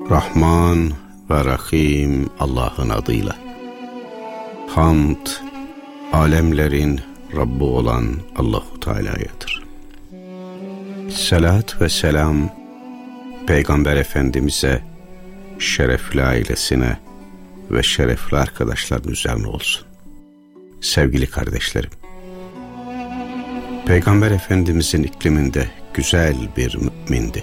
Rahman ve Rahim Allah'ın adıyla. Hamd, alemlerin Rabbi olan Allahu Teala'yadır. Salat ve selam Peygamber Efendimiz'e, şerefli ailesine ve şerefli arkadaşların üzerine olsun. Sevgili kardeşlerim, Peygamber Efendimiz'in ikliminde güzel bir mümindi.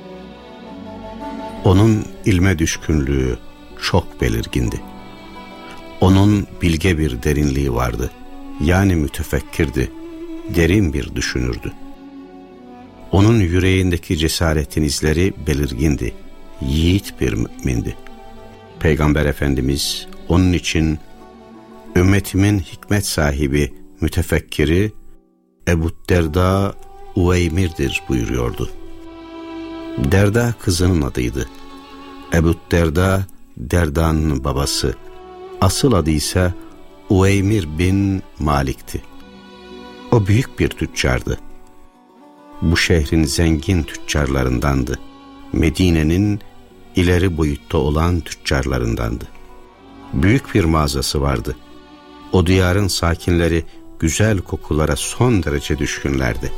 Onun ilme düşkünlüğü çok belirgindi. Onun bilge bir derinliği vardı. Yani mütefekkirdi, derin bir düşünürdü. Onun yüreğindeki cesaretin izleri belirgindi. Yiğit bir mümindi. Peygamber Efendimiz onun için ümmetimin hikmet sahibi, mütefekkiri Ebu Derda Uveymir'dir buyuruyordu. Derda kızının adıydı. Ebu Derda, Derda'nın babası. Asıl adı ise Uveymir bin Malik'ti. O büyük bir tüccardı. Bu şehrin zengin tüccarlarındandı. Medine'nin ileri boyutta olan tüccarlarındandı. Büyük bir mağazası vardı. O diyarın sakinleri güzel kokulara son derece düşkünlerdi.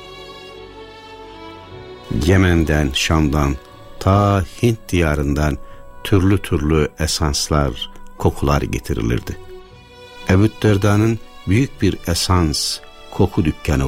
Yemen'den, Şam'dan, ta Hint diyarından türlü türlü esanslar, kokular getirilirdi. Ebu Derda'nın büyük bir esans, koku dükkanı